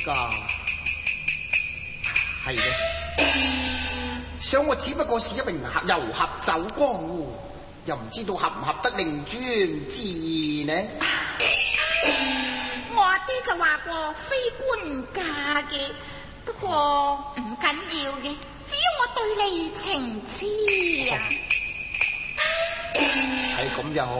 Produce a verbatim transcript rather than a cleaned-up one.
家係嘅，想我只不過是一名遊俠走江湖，又唔知道合唔合得令尊之意呢？ 我阿爹就話過非官嫁嘅，不過唔緊